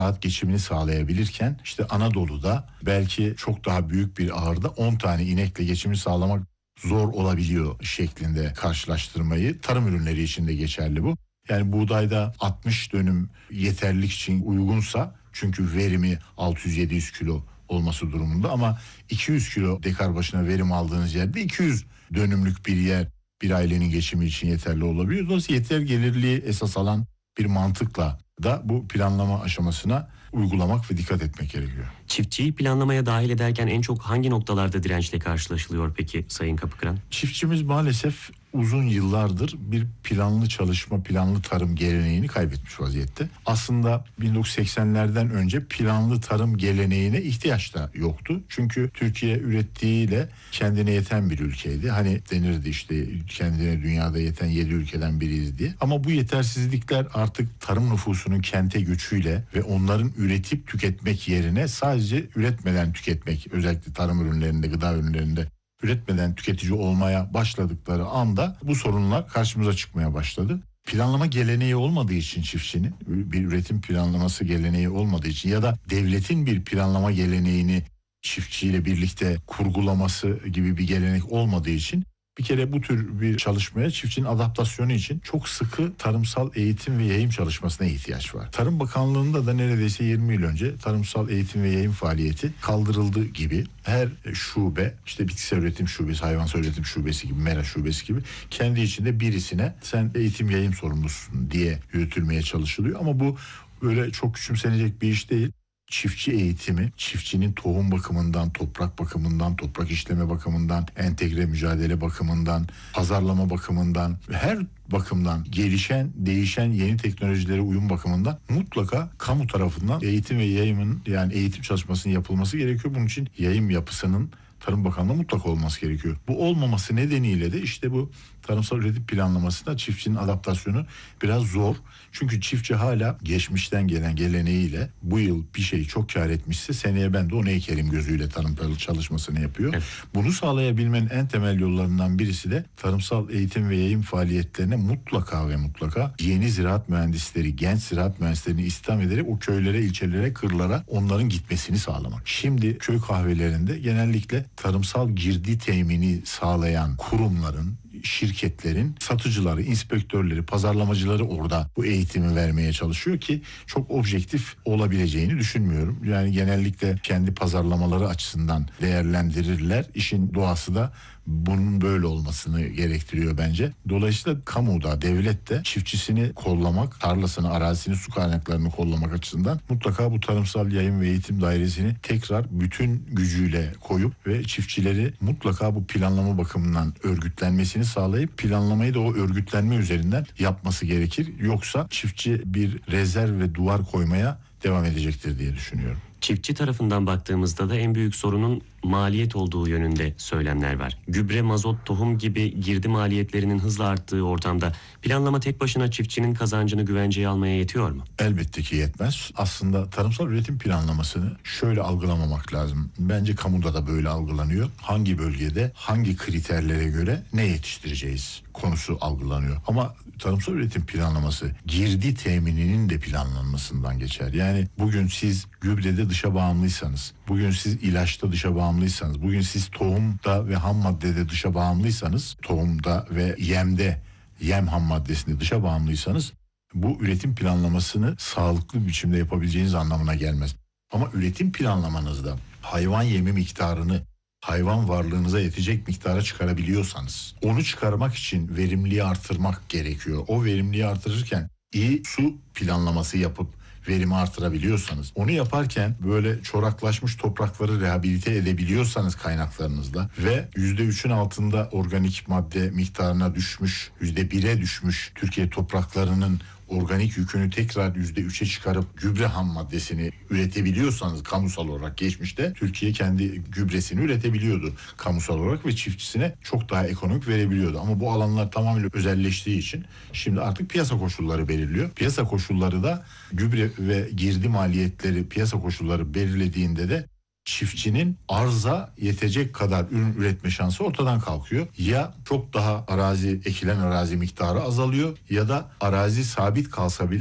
rahat geçimini sağlayabilirken işte Anadolu'da belki çok daha büyük bir ahırda 10 tane inekle geçimini sağlamak zor olabiliyor şeklinde karşılaştırmayı, tarım ürünleri için de geçerli bu. Yani buğdayda 60 dönüm yeterlilik için uygunsa, çünkü verimi 600-700 kilo olması durumunda, ama 200 kilo dekar başına verim aldığınız yerde 200 dönümlük bir yer bir ailenin geçimi için yeterli olabiliyor. Dolayısıyla yeter gelirliği esas alan bir mantıkla da bu planlama aşamasına uygulamak ve dikkat etmek gerekiyor. Çiftçiyi planlamaya dahil ederken en çok hangi noktalarda dirençle karşılaşılıyor peki Sayın Kapıkıran? Çiftçimiz maalesef uzun yıllardır bir planlı çalışma, planlı tarım geleneğini kaybetmiş vaziyette. Aslında 1980'lerden önce planlı tarım geleneğine ihtiyaç da yoktu. Çünkü Türkiye ürettiğiyle kendine yeten bir ülkeydi. Hani denirdi işte kendine dünyada yeten 7 ülkeden biriyiz diye. Ama bu yetersizlikler artık tarım nüfusunun kente göçüyle ve onların üretip tüketmek yerine sadece üretmeden tüketmek, özellikle tarım ürünlerinde, gıda ürünlerinde üretmeden tüketici olmaya başladıkları anda bu sorunlar karşımıza çıkmaya başladı. Planlama geleneği olmadığı için çiftçinin, bir üretim planlaması geleneği olmadığı için ya da devletin bir planlama geleneğini çiftçiyle birlikte kurgulaması gibi bir gelenek olmadığı için bir kere bu tür bir çalışmaya çiftçinin adaptasyonu için çok sıkı tarımsal eğitim ve yayım çalışmasına ihtiyaç var. Tarım Bakanlığı'nda da neredeyse 20 yıl önce tarımsal eğitim ve yayım faaliyeti kaldırıldı gibi her şube, işte bitkisel üretim şubesi, hayvansal üretim şubesi gibi, mera şubesi gibi kendi içinde birisine sen eğitim yayım sorumlusun diye yürütülmeye çalışılıyor. Ama bu öyle çok küçümsenecek bir iş değil. Çiftçi eğitimi, çiftçinin tohum bakımından, toprak bakımından, toprak işleme bakımından, entegre mücadele bakımından, pazarlama bakımından, her bakımdan gelişen, değişen yeni teknolojilere uyum bakımından mutlaka kamu tarafından eğitim ve yayımın, yani eğitim çalışmasının yapılması gerekiyor. Bunun için yayım yapısının Tarım Bakanlığı mutlaka olması gerekiyor. Bu olmaması nedeniyle de işte bu tarımsal üretim planlamasında çiftçinin adaptasyonu biraz zor. Çünkü çiftçi hala geçmişten gelen geleneğiyle bu yıl bir şeyi çok kar etmişse seneye ben de onu ekerim gözüyle tarım çalışmasını yapıyor. Evet. Bunu sağlayabilmenin en temel yollarından birisi de tarımsal eğitim ve yayım faaliyetlerine mutlaka ve mutlaka yeni ziraat mühendisleri, genç ziraat mühendislerini istihdam ederek o köylere, ilçelere, kırlara onların gitmesini sağlamak. Şimdi köy kahvelerinde genellikle tarımsal girdi temini sağlayan kurumların, şirketlerin satıcıları, inspektörleri, pazarlamacıları orada bu eğitimi vermeye çalışıyor ki çok objektif olabileceğini düşünmüyorum. Yani genellikle kendi pazarlamaları açısından değerlendirirler. İşin doğası da bunun böyle olmasını gerektiriyor bence. Dolayısıyla kamuda, devlet de çiftçisini kollamak, tarlasını, arazisini, su kaynaklarını kollamak açısından mutlaka bu tarımsal yayım ve eğitim dairesini tekrar bütün gücüyle koyup ve çiftçileri mutlaka bu planlama bakımından örgütlenmesini sağlayıp planlamayı da o örgütlenme üzerinden yapması gerekir. Yoksa çiftçi bir rezerv ve duvar koymaya devam edecektir diye düşünüyorum. Çiftçi tarafından baktığımızda da en büyük sorunun maliyet olduğu yönünde söylemler var. Gübre, mazot, tohum gibi girdi maliyetlerinin hızla arttığı ortamda planlama tek başına çiftçinin kazancını güvenceye almaya yetiyor mu? Elbette ki yetmez. Aslında tarımsal üretim planlamasını şöyle algılamamak lazım. Bence kamuda da böyle algılanıyor. Hangi bölgede, hangi kriterlere göre ne yetiştireceğiz konusu algılanıyor. Ama tarımsal üretim planlaması girdi temininin de planlanmasından geçer. Yani bugün siz gübrede dışa bağımlıysanız, bugün siz ilaçta dışa bağımlıysanız, bugün siz tohumda ve ham maddede dışa bağımlıysanız, tohumda ve yemde, yem ham maddesinde dışa bağımlıysanız bu üretim planlamasını sağlıklı biçimde yapabileceğiniz anlamına gelmez. Ama üretim planlamanızda hayvan yemi miktarını hayvan varlığınıza yetecek miktara çıkarabiliyorsanız, onu çıkarmak için verimliliği artırmak gerekiyor. O verimliliği artırırken iyi su planlaması yapıp verimi artırabiliyorsanız, onu yaparken böyle çoraklaşmış toprakları rehabilite edebiliyorsanız kaynaklarınızla ve %3'ün altında organik madde miktarına düşmüş, %1'e düşmüş Türkiye topraklarının organik yükünü tekrar %3'e çıkarıp gübre ham maddesini üretebiliyorsanız, kamusal olarak geçmişte Türkiye kendi gübresini üretebiliyordu kamusal olarak ve çiftçisine çok daha ekonomik verebiliyordu. Ama bu alanlar tamamen özelleştiği için şimdi artık piyasa koşulları belirliyor. Piyasa koşulları da gübre ve girdi maliyetleri piyasa koşulları belirlediğinde de çiftçinin arza yetecek kadar ürün üretme şansı ortadan kalkıyor. Ya çok daha ekilen arazi miktarı azalıyor ya da arazi sabit kalsa bile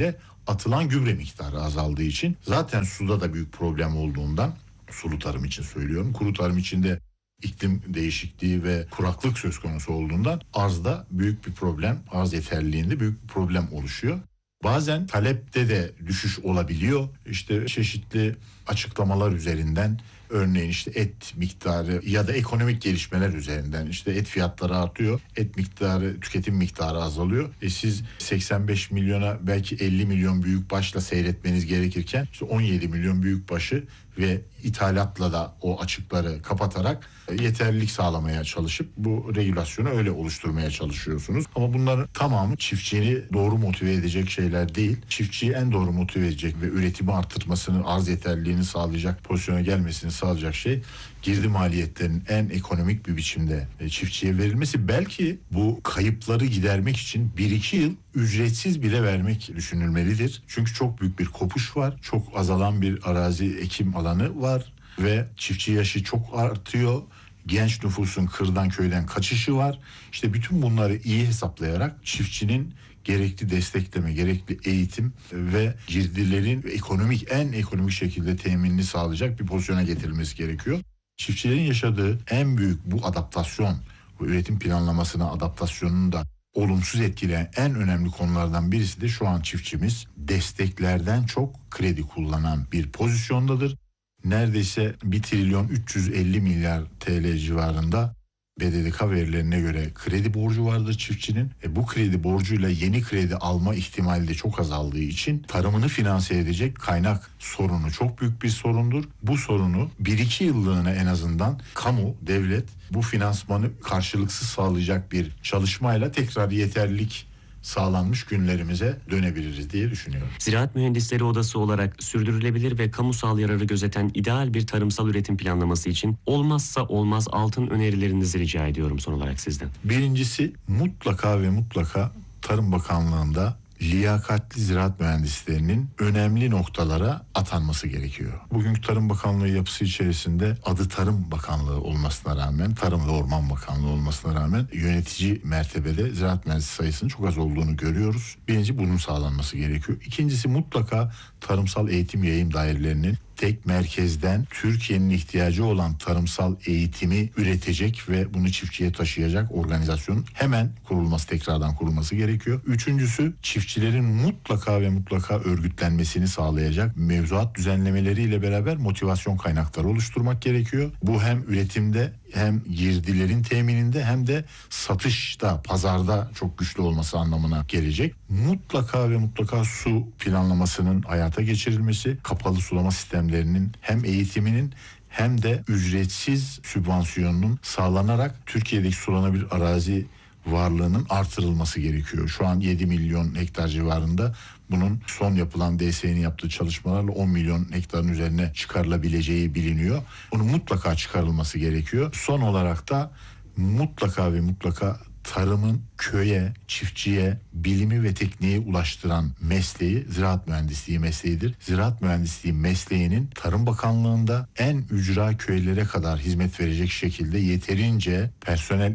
atılan gübre miktarı azaldığı için, zaten suda da büyük problem olduğundan, sulu tarım için söylüyorum, kuru tarım için de iklim değişikliği ve kuraklık söz konusu olduğundan arzda büyük bir problem, arz yeterliliğinde büyük bir problem oluşuyor. Bazen talepte de düşüş olabiliyor. İşte çeşitli açıklamalar üzerinden, örneğin işte et miktarı ya da ekonomik gelişmeler üzerinden, işte et fiyatları artıyor, et miktarı, tüketim miktarı azalıyor. Siz 85 milyona belki 50 milyon büyükbaşla seyretmeniz gerekirken işte 17 milyon büyükbaşı ve ithalatla da o açıkları kapatarak yeterlilik sağlamaya çalışıp bu regülasyonu öyle oluşturmaya çalışıyorsunuz. Ama bunların tamamı çiftçiyi doğru motive edecek şeyler değil. Çiftçiyi en doğru motive edecek ve üretimi artırmasını, arz yeterliliğini sağlayacak pozisyona gelmesini sağlayacak şey, girdi maliyetlerinin en ekonomik bir biçimde çiftçiye verilmesi. Belki bu kayıpları gidermek için 1-2 yıl ücretsiz bile vermek düşünülmelidir. Çünkü çok büyük bir kopuş var. Çok azalan bir arazi ekim alanı var ve çiftçi yaşı çok artıyor. Genç nüfusun kırdan köyden kaçışı var. İşte bütün bunları iyi hesaplayarak çiftçinin gerekli destekleme, gerekli eğitim ve girdilerin en ekonomik şekilde teminini sağlayacak bir pozisyona getirilmesi gerekiyor. Çiftçilerin yaşadığı en büyük bu adaptasyon, bu üretim planlamasına adaptasyonunu da olumsuz etkileyen en önemli konulardan birisi de şu an çiftçimiz desteklerden çok kredi kullanan bir pozisyondadır. Neredeyse 1 trilyon 350 milyar TL civarında BDDK verilerine göre kredi borcu vardır çiftçinin. Bu kredi borcuyla yeni kredi alma ihtimali de çok azaldığı için tarımını finanse edecek kaynak sorunu çok büyük bir sorundur. Bu sorunu 1-2 yıllığına en azından kamu, devlet bu finansmanı karşılıksız sağlayacak bir çalışmayla tekrar yeterlilik sağlanmış günlerimize dönebiliriz diye düşünüyorum. Ziraat Mühendisleri Odası olarak sürdürülebilir ve kamusal yararı gözeten ideal bir tarımsal üretim planlaması için olmazsa olmaz altın önerilerinizi rica ediyorum son olarak sizden. Birincisi, mutlaka ve mutlaka Tarım Bakanlığı'nda liyakatli ziraat mühendislerinin önemli noktalara atanması gerekiyor. Bugünkü Tarım Bakanlığı yapısı içerisinde adı Tarım Bakanlığı olmasına rağmen, Tarım ve Orman Bakanlığı olmasına rağmen yönetici mertebede ziraat mühendisi sayısının çok az olduğunu görüyoruz. Birinci, bunun sağlanması gerekiyor. İkincisi, mutlaka tarımsal eğitim yayım dairelerinin tek merkezden Türkiye'nin ihtiyacı olan tarımsal eğitimi üretecek ve bunu çiftçiye taşıyacak organizasyonun hemen tekrardan kurulması gerekiyor. Üçüncüsü, çiftçilerin mutlaka ve mutlaka örgütlenmesini sağlayacak mevzuat düzenlemeleriyle beraber motivasyon kaynakları oluşturmak gerekiyor. Bu hem üretimde hem girdilerin temininde hem de satışta, pazarda çok güçlü olması anlamına gelecek. Mutlaka ve mutlaka su planlamasının hayata geçirilmesi, kapalı sulama sistemlerinin hem eğitiminin hem de ücretsiz sübvansiyonunun sağlanarak Türkiye'deki sulanabilir arazi varlığının artırılması gerekiyor. Şu an 7 milyon hektar civarında, bunun son yapılan DSE'nin yaptığı çalışmalarla 10 milyon hektarın üzerine çıkarılabileceği biliniyor. Bunun mutlaka çıkarılması gerekiyor. Son olarak da mutlaka ve mutlaka tarımın köye, çiftçiye, bilimi ve tekniği ulaştıran mesleği ziraat mühendisliği mesleğidir. Ziraat mühendisliği mesleğinin Tarım Bakanlığı'nda en ücra köylere kadar hizmet verecek şekilde yeterince personel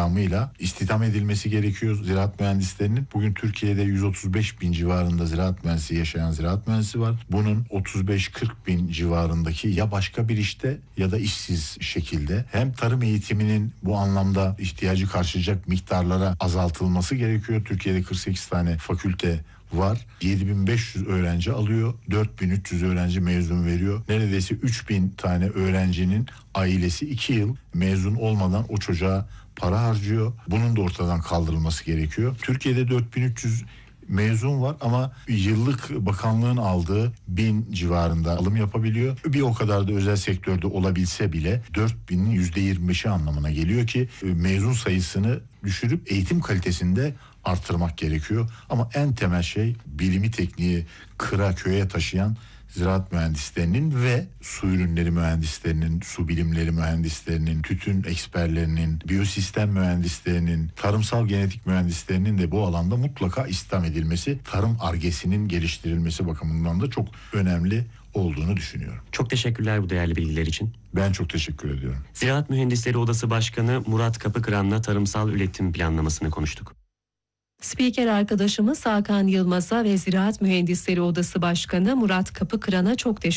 istihdam edilmesi gerekiyor ziraat mühendislerinin. Bugün Türkiye'de 135 bin civarında ziraat mühendisi yaşayan ziraat mühendisi var. Bunun 35-40 bin civarındaki ya başka bir işte ya da işsiz şekilde, hem tarım eğitiminin bu anlamda ihtiyacı karşılayacak miktarlara azaltılması gerekiyor. Türkiye'de 48 tane fakülte var. 7500 öğrenci alıyor. 4300 öğrenci mezun veriyor. Neredeyse 3000 tane öğrencinin ailesi 2 yıl mezun olmadan o çocuğa para harcıyor. Bunun da ortadan kaldırılması gerekiyor. Türkiye'de 4300 mezun var ama yıllık bakanlığın aldığı 1000 civarında alım yapabiliyor. Bir o kadar da özel sektörde olabilse bile 4000'in %25'i anlamına geliyor ki mezun sayısını düşürüp eğitim kalitesini de artırmak gerekiyor. Ama en temel şey, bilimi tekniği kıra köye taşıyan ziraat mühendislerinin ve su ürünleri mühendislerinin, su bilimleri mühendislerinin, tütün eksperlerinin, biyosistem mühendislerinin, tarımsal genetik mühendislerinin de bu alanda mutlaka istihdam edilmesi, tarım Ar-Ge'sinin geliştirilmesi bakımından da çok önemli olduğunu düşünüyorum. Çok teşekkürler bu değerli bilgiler için. Ben çok teşekkür ediyorum. Ziraat Mühendisleri Odası Başkanı Murat Kapıkıran'la tarımsal üretim planlamasını konuştuk. Spiker arkadaşımız Hakan Yılmaz'a ve Ziraat Mühendisleri Odası Başkanı Murat Kapıkıran'a çok teşekkür